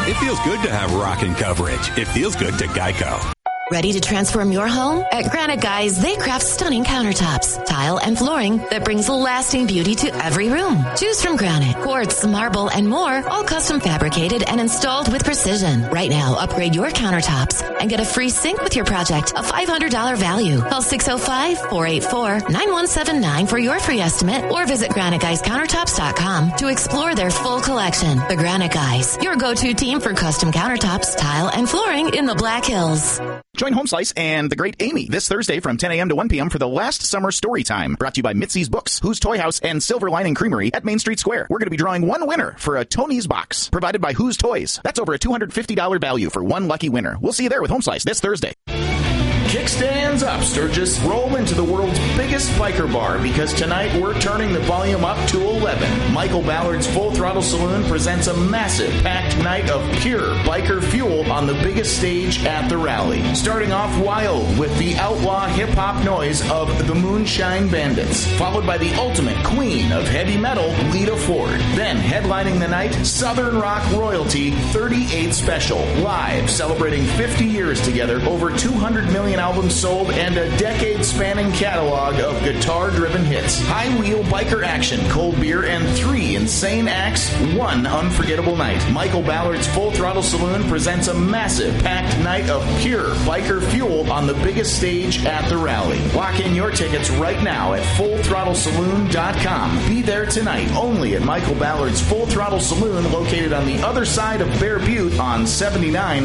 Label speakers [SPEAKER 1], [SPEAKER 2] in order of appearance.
[SPEAKER 1] It feels good to have rockin' coverage. It feels good to Geico.
[SPEAKER 2] Ready to transform your home? At Granite Guys, they craft stunning countertops, tile, and flooring that brings lasting beauty to every room. Choose from granite, quartz, marble, and more, all custom fabricated and installed with precision. Right now, upgrade your countertops and get a free sink with your project, a $500 value. Call 605-484-9179 for your free estimate or visit GraniteGuysCountertops.com to explore their full collection. The Granite Guys, your go-to team for custom countertops, tile, and flooring in the Black Hills.
[SPEAKER 3] Join Home Slice and the great Amy this Thursday from 10 a.m. to 1 p.m. for the last summer story time. Brought to you by Mitzi's Books, Who's Toy House, and Silver Lining Creamery at Main Street Square. We're going to be drawing one winner for a Tony's box provided by Who's Toys. That's over a $250 value for one lucky winner. We'll see you there with Home Slice this Thursday.
[SPEAKER 4] Kickstands up, Sturgis. Roll into the world's biggest biker bar because tonight we're turning the volume up to 11. Michael Ballard's Full Throttle Saloon presents a massive packed night of pure biker fuel on the biggest stage at the rally. Starting off wild with the outlaw hip-hop noise of the Moonshine Bandits, followed by the ultimate queen of heavy metal, Lita Ford. Then headlining the night, Southern Rock Royalty 38 Special, live celebrating 50 years together, over 200 million albums sold, and a decade-spanning catalog of guitar-driven hits. High wheel biker action, cold beer, and 3 insane acts, one unforgettable night. Michael Ballard's Full Throttle Saloon presents a massive packed night of pure biker fuel on the biggest stage at the rally. Lock in your tickets right now at FullThrottleSaloon.com. Be there tonight only at Michael Ballard's Full Throttle Saloon, located on the other side of Bear Butte on 79